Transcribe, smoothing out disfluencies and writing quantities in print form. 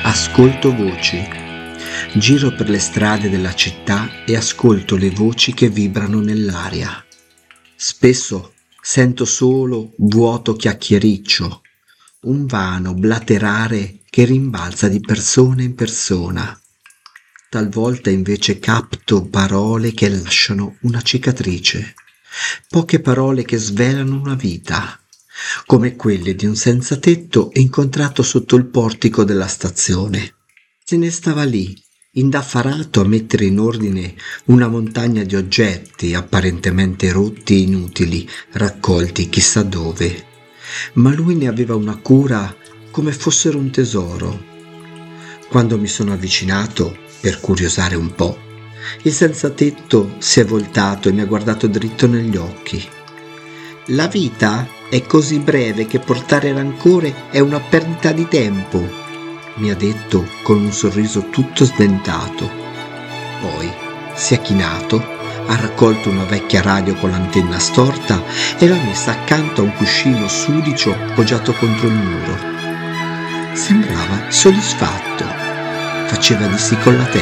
Ascolto voci. Giro per le strade della città e ascolto le voci che vibrano nell'aria. Spesso sento solo vuoto chiacchiericcio, un vano blaterare che rimbalza di persona in persona. Talvolta invece capto parole che lasciano una cicatrice, poche parole che svelano una vita, come quelle di un senza tetto incontrato sotto il portico della stazione. Se ne stava lì, indaffarato a mettere in ordine una montagna di oggetti apparentemente rotti e inutili, raccolti chissà dove, ma lui ne aveva una cura come fossero un tesoro. Quando mi sono avvicinato, per curiosare un po', il senza tetto si è voltato e mi ha guardato dritto negli occhi. La vita è così breve che portare rancore è una perdita di tempo, mi ha detto con un sorriso tutto sdentato. Poi si è chinato, ha raccolto una vecchia radio con l'antenna storta e l'ha messa accanto a un cuscino sudicio poggiato contro il muro. Sembrava soddisfatto, faceva di sì con la testa.